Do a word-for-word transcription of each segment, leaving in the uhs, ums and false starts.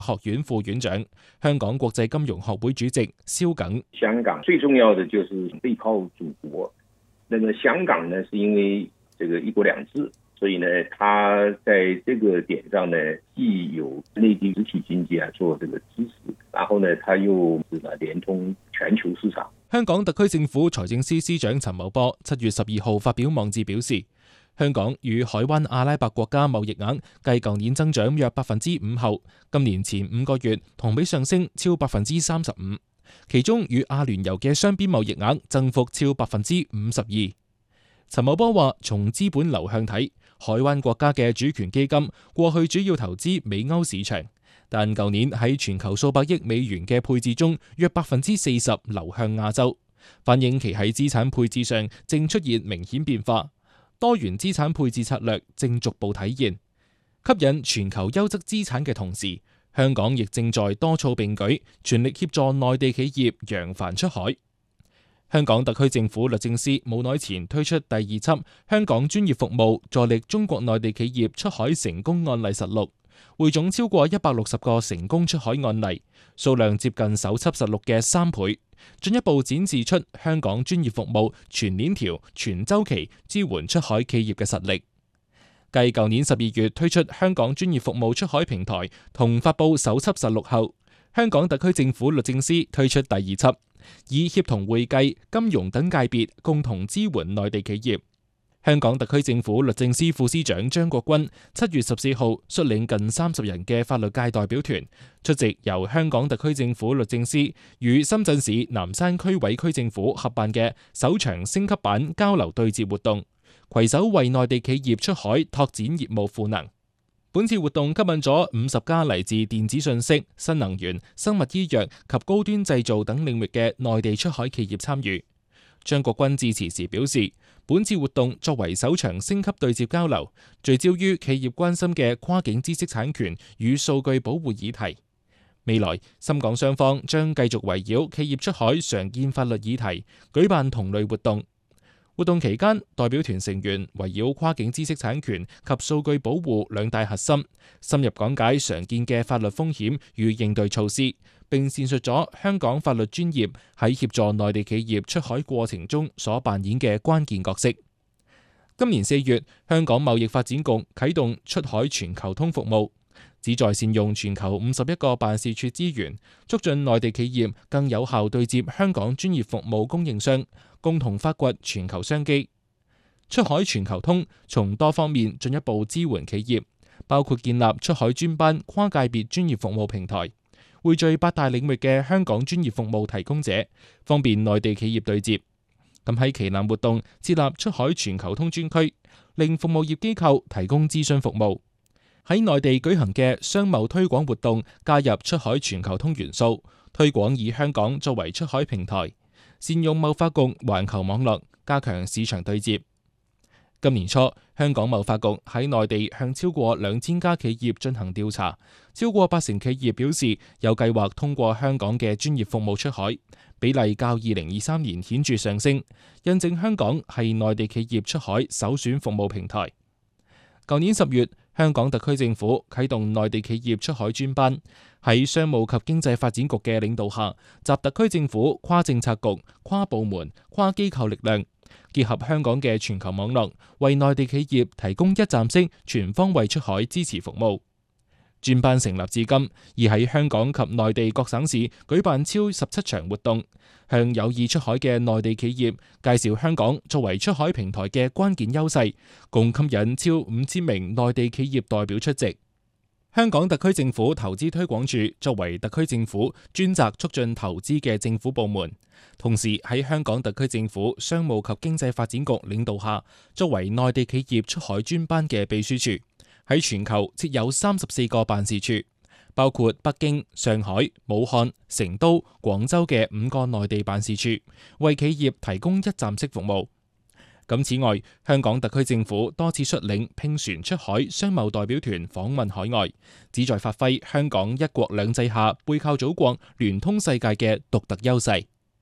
學院副院長、香港國際金融學會主席蕭耿。 香港最重要的就是背靠祖國，那麼香港呢，是因為這個一國兩制，所以呢，它在這個點上呢，既有內地實體經濟啊做這個支持，然後呢，它又連通全球市場。 香港特區政府財政司司長陳茂波七月十二號發表網誌表示，香港與海灣阿拉伯國家貿易額繼舊年增長約百分之五後，今年前五個月同比上升超百分之三十五，其中與阿聯酋嘅雙邊貿易額增幅超百分之五十二。陳茂波話：從資本流向睇，海灣國家嘅主權基金過去主要投資美歐市場，但舊年喺全球數百億美元嘅配置中，約百分之四十流向亞洲，反映其喺資產配置上正出現明顯變化。多元資產配置策略正逐步體現，吸引全球優質資產嘅同時，香港亦正在多措並舉，全力協助內地企業揚帆出海。香港特區政府律政司冇耐前推出第二輯《香港專業服務助力中國內地企業出海成功案例實錄》，匯總超過一百六十個成功出海案例，數量接近首輯實錄嘅三倍，進一步展示出香港專業服務全鏈條、全週期支援出海企業嘅實力。繼舊年十二月推出香港專業服務出海平台同發佈首輯實錄後，香港特區政府律政司推出第二輯，以協同會計、金融等界別共同支援內地企業。香港特區政府律政司副司長張國軍七月十四號率領近三十人嘅法律界代表團出席由香港特區政府律政司與深圳市南山區委區政府合辦嘅首場升級版交流對接活動，攜手為內地企業出海拓展業務賦能。本次活動吸引咗五十家嚟自電子信息、新能源、生物醫藥及高端製造等領域嘅內地出海企業參與。張國軍致辭時表示，本次活動作為首場升級對接交流，聚焦於企業關心嘅跨境知識產權與數據保護議題。未來深港雙方將繼續圍繞企業出海常見法律議題舉辦同類活動。活動期間，代表團成員圍繞跨境知識產權及數據保護兩大核心，深入講解常見嘅法律風險與應對措施，並闡述咗香港法律專業喺協助內地企業出海過程中所扮演嘅關鍵角色。今年四月，香港貿易發展局啟動出海全球通服務，旨在善用全球五十一個辦事處資源，促進內地企業更有效對接香港專業服務供應商，共同發掘全球商機。出海全球通從多方面進一步支援企業，包括建立出海專班跨界別專業服務平台，匯聚八大領域嘅香港專業服務提供者，方便內地企業對接。咁喺旗艦活動設立出海全球通專區，令服務業機構提供諮詢服務。喺內地舉行嘅商貿推廣活動加入出海全球通元素，推廣以香港作為出海平台，善用貿發局環球網絡，加強市場對接。今年初，香港貿發局喺內地向超過兩千家企業進行調查，超過八成企業表示有計劃通過香港嘅專業服務出海，比例較二零二三年顯著上升，印證香港係內地企業出海首選服務平台。舊年十月，香港特區政府啟動內地企業出海專班，喺商務及經濟發展局嘅領導下，集特區政府跨政策局、跨部門、跨機構力量，結合香港嘅全球網絡，為內地企業提供一站式全方位出海支持服務。專班成立至今，已喺香港及內地各省市舉辦超十七場活動，向有意出海嘅內地企業介紹香港作為出海平台嘅關鍵優勢，共吸引超五千名內地企業代表出席。香港特區政府投資推廣署作為特區政府專責促進投資嘅政府部門，同時喺香港特區政府商務及經濟發展局領導下，作為內地企業出海專班嘅秘書處，喺全球設有三十四個辦事處，包括北京、上海、武漢、成都、廣州嘅五個內地辦事處，為企業提供一站式服務。咁此外，香港特區政府多次率領拼船出海商貿代表團訪問海外，旨在發揮香港一國兩制下背靠祖國、聯通世界嘅獨特優勢。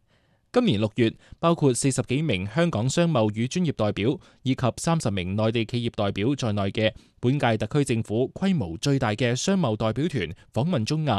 今年六月，包括四十幾名香港商貿與專業代表以及三十名內地企業代表在內嘅本屆特區政府規模最大嘅商貿代表團訪問中亞。